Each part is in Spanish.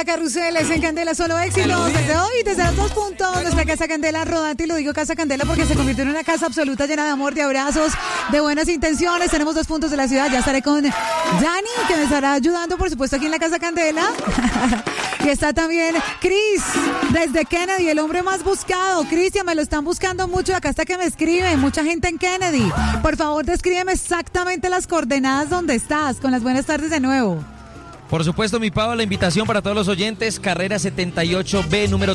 Candela Carruseles en Candela Solo Éxitos. Desde hoy, desde los 2 puntos, nuestra Casa Candela rodante. Y lo digo Casa Candela porque se convirtió en una casa absoluta llena de amor, de abrazos, de buenas intenciones. Tenemos 2 puntos de la ciudad. Ya estaré con Dani, que me estará ayudando, por supuesto, aquí en la Casa Candela. Y está también Chris, desde Kennedy, el hombre más buscado. Cristian, me lo están buscando mucho. Acá está que me escriben, mucha gente en Kennedy. Por favor, descríbeme exactamente las coordenadas donde estás. Con las buenas tardes de nuevo. Por supuesto, mi Pau, la invitación para todos los oyentes, carrera 78B, número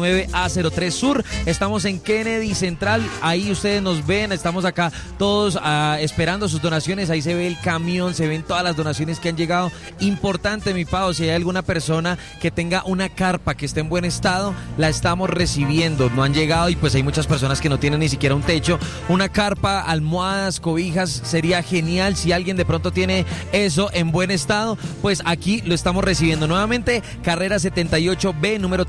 39A03 Sur. Estamos en Kennedy Central, ahí ustedes nos ven, estamos acá todos esperando sus donaciones, ahí se ve el camión, se ven todas las donaciones que han llegado. Importante, mi Pau, si hay alguna persona que tenga una carpa que esté en buen estado, la estamos recibiendo, no han llegado y pues hay muchas personas que no tienen ni siquiera un techo. Una carpa, almohadas, cobijas, sería genial si alguien de pronto tiene eso en buen estado, pues aquí lo estamos recibiendo nuevamente. Carrera 78B, número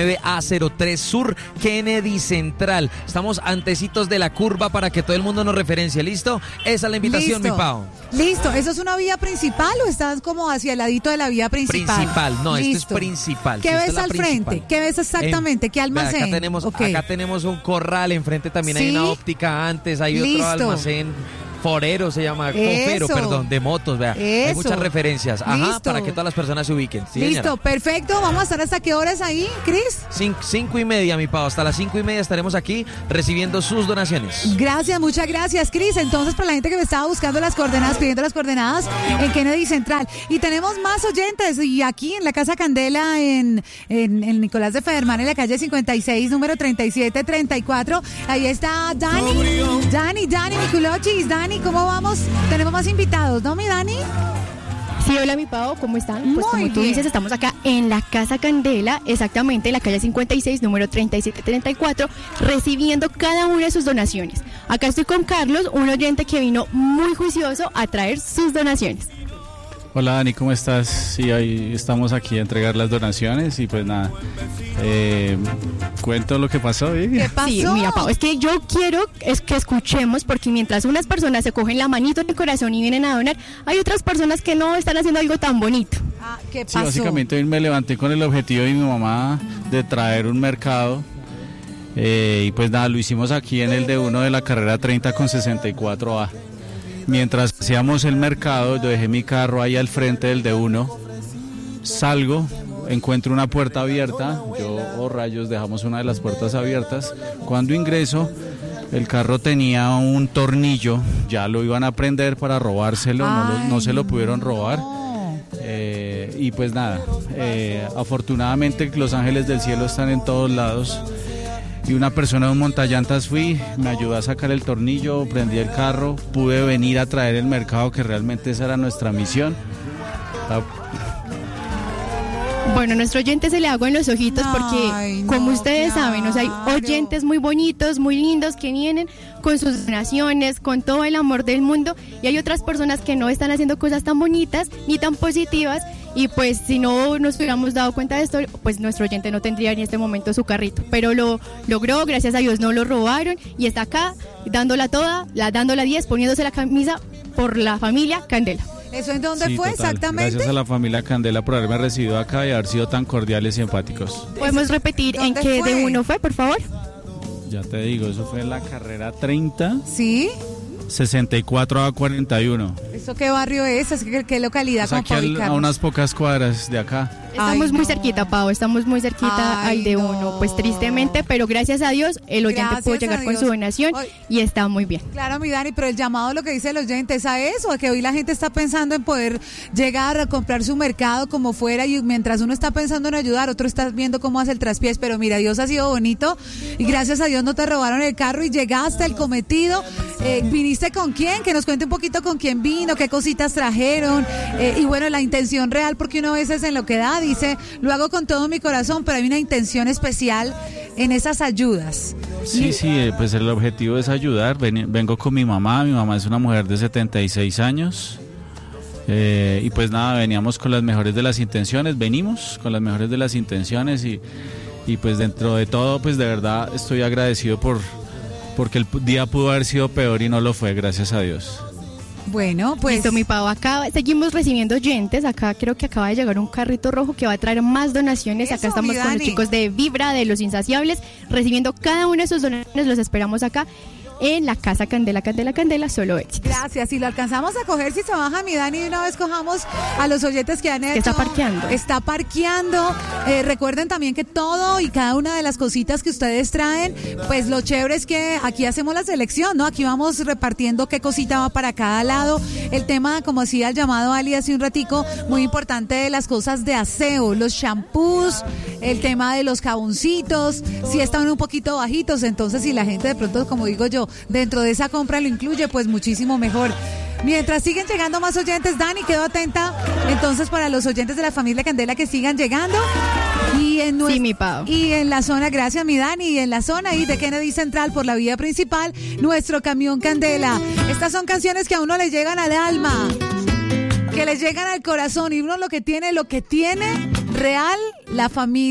39A03 Sur, Kennedy Central. Estamos antecitos de la curva para que todo el mundo nos referencie. ¿Listo? Esa es la invitación, Listo. mi Pau. Listo. ¿Eso es una vía principal o estás como hacia el ladito de la vía principal? Principal, no, Listo. esto es principal. ¿Qué ves al frente? ¿Qué ves exactamente? ¿Qué almacén? Acá tenemos un corral, enfrente también hay una óptica, antes hay Listo. otro almacén. Forero se llama, cofero, perdón, de motos, vea. Hay muchas referencias, para que todas las personas se ubiquen. ¿Sí, listo, señora? perfecto. Vamos a estar hasta qué horas ahí, Cris. 5:30, mi Pau, hasta las 5:30 estaremos aquí recibiendo sus donaciones. Gracias, muchas gracias, Cris. Entonces, para la gente que me estaba buscando las coordenadas, pidiendo las coordenadas en Kennedy Central. Y tenemos más oyentes, y aquí en la Casa Candela, en Nicolás de Federman, en la calle 56, número 3734. Ahí está Dani, Niculochis. Dani, ¿cómo vamos? Tenemos más invitados, ¿no, mi Dani? Sí, hola, mi Pau, ¿cómo están? Pues Muy como tú bien. dices, estamos acá en la Casa Candela, exactamente en la calle 56, número 3734, recibiendo cada una de sus donaciones. Acá estoy con Carlos, un oyente que vino muy juicioso a traer sus donaciones. Hola Dani, ¿cómo estás? Sí, ahí estamos aquí a entregar las donaciones y pues nada, cuento lo que pasó. ¿Qué pasó? Sí, mira, Pau, es que yo quiero que escuchemos, porque mientras unas personas se cogen la manito en el corazón y vienen a donar, hay otras personas que no están haciendo algo tan bonito. ¿Qué Sí, pasó? básicamente hoy me levanté con el objetivo de mi mamá de traer un mercado y pues nada, lo hicimos aquí en el D1 de la carrera 30 con 64A. Mientras hacíamos el mercado, yo dejé mi carro ahí al frente del D1, salgo, encuentro una puerta abierta, rayos, dejamos una de las puertas abiertas. Cuando ingreso, el carro tenía un tornillo, ya lo iban a prender para robárselo, no se lo pudieron robar. Y pues nada, afortunadamente los ángeles del cielo están en todos lados. Y una persona de un montallantas me ayudó a sacar el tornillo, prendí el carro, pude venir a traer el mercado, que realmente esa era nuestra misión. Bueno, nuestro oyente se le agua en los ojitos porque, Ay, como no, ustedes saben, o sea, hay claro. oyentes muy bonitos, muy lindos que vienen con sus donaciones, con todo el amor del mundo, y hay otras personas que no están haciendo cosas tan bonitas ni tan positivas, y pues si no nos hubiéramos dado cuenta de esto, pues nuestro oyente no tendría en este momento su carrito, pero lo logró, gracias a Dios no lo robaron, y está acá dándola toda, dándola 10, poniéndose la camisa por la familia Candela. ¿Eso en dónde Sí, fue total. exactamente? Gracias a la familia Candela por haberme recibido acá y haber sido tan cordiales y empáticos. ¿Podemos repetir en ¿Dónde qué fue? D1 fue, por favor? Ya te digo, eso fue en la carrera 30, ¿Sí? 64A41. ¿Eso qué barrio es? ¿Qué localidad? O sea, como aquí para a ubicarnos? unas pocas cuadras de acá. Estamos Ay, muy no. cerquita, Pau, estamos muy cerquita Ay, al D1, no. pues tristemente, pero gracias a Dios el oyente Gracias pudo a llegar con Dios. su donación Ay. y está muy bien. Claro, mi Dani, pero el llamado, lo que dice el oyente, es a eso, a que hoy la gente está pensando en poder llegar a comprar su mercado como fuera, y mientras uno está pensando en ayudar, otro está viendo cómo hace el traspiés, pero mira, Dios ha sido bonito y gracias a Dios no te robaron el carro y llegaste al cometido. ¿Viniste con quién? Que nos cuente un poquito con quién vino, qué cositas trajeron, y bueno, la intención real, porque uno a veces en lo que da dice, lo hago con todo mi corazón, pero hay una intención especial en esas ayudas. Sí, pues el objetivo es ayudar. Vengo con mi mamá es una mujer de 76 años. Y pues nada, venimos con las mejores de las intenciones y pues dentro de todo, pues de verdad estoy agradecido porque el día pudo haber sido peor y no lo fue, gracias a Dios. Bueno, pues. Listo, mi Pau, acá seguimos recibiendo oyentes. Acá creo que acaba de llegar un carrito rojo que va a traer más donaciones. Eso, acá estamos mi con los Dani. chicos de Vibra, de Los Insaciables, recibiendo cada una de sus donaciones. Los esperamos acá en la Casa Candela, Candela, Candela, solo éxitos. Gracias, si lo alcanzamos a coger, si se baja mi Dani, de una vez cojamos a los oyentes que han hecho. Está parqueando. Está parqueando. Recuerden también que todo y cada una de las cositas que ustedes traen, pues lo chévere es que aquí hacemos la selección, ¿no? Aquí vamos repartiendo qué cosita va para cada lado. El tema, como decía el llamado Ali hace un ratico, muy importante de las cosas de aseo, los shampoos, el tema de los jaboncitos, si están un poquito bajitos, entonces si la gente de pronto, como digo yo, dentro de esa compra lo incluye, pues muchísimo mejor. Mientras siguen llegando más oyentes, Dani, quedo atenta entonces para los oyentes de la familia Candela que sigan llegando. Y en Sí, mi Pau. Y en la zona, gracias mi Dani, y en la zona ahí de Kennedy Central por la vía principal, nuestro camión Candela. Estas son canciones que a uno le llegan al alma, que le llegan al corazón, y uno lo que tiene real, la familia.